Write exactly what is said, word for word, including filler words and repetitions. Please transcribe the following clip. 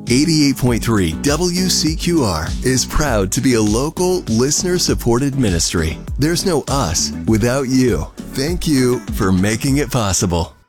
eighty-eight point three W C Q R is proud to be a local, listener-supported ministry. There's no us without you. Thank you for making it possible.